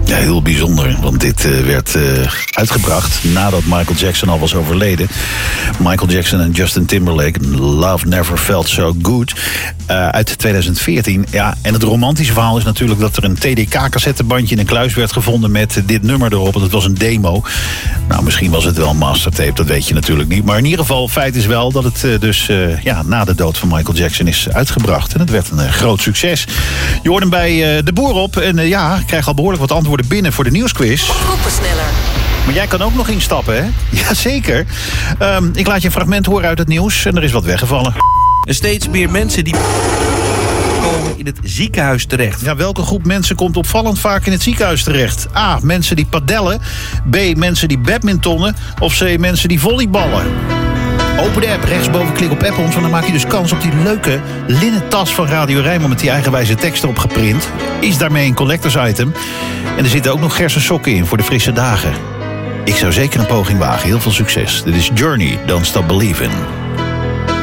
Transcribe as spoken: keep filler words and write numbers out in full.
Ja, heel bijzonder, want dit uh, werd uh, uitgebracht nadat Michael Jackson al was overleden. Michael Jackson en Justin Timberlake, Love Never Felt So Good, uh, uit twintig veertien. Ja, en het romantische verhaal is natuurlijk dat er een T D K-cassettebandje in een kluis werd gevonden met dit nummer erop. En het was een demo. Nou, misschien was het wel een mastertape, dat weet je natuurlijk niet. Maar in ieder geval, feit is wel dat het uh, dus uh, ja, na de dood van Michael Jackson is uitgebracht. En het werd een uh, groot succes. Je hoort hem bij uh, de boer op en uh, ja, ik krijg al behoorlijk wat antwoorden binnen voor de nieuwsquiz. Groepensneller. Maar jij kan ook nog instappen, hè? Jazeker. Um, ik laat je een fragment horen uit het nieuws en er is wat weggevallen. En steeds meer mensen die komen in het ziekenhuis terecht. Ja, welke groep mensen komt opvallend vaak in het ziekenhuis terecht? A, mensen die padellen. B, mensen die badmintonnen. Of C, mensen die volleyballen. Open de app, rechtsboven klik op Apple, want dan maak je dus kans op die leuke linnen tas van Radio Rijnmond met die eigenwijze tekst erop geprint. Is daarmee een collectors item. En er zitten ook nog gerse sokken in voor de frisse dagen. Ik zou zeker een poging wagen. Heel veel succes. Dit is Journey, Don't Stop Believin'.